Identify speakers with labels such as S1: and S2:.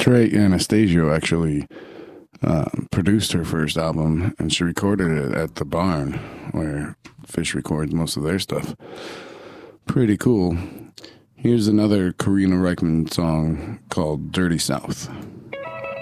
S1: Trey Anastasio actually produced her first album, and she recorded it at the barn where Fish records most of their stuff. Pretty cool. Here's another Karina Reichman song called Dirty South.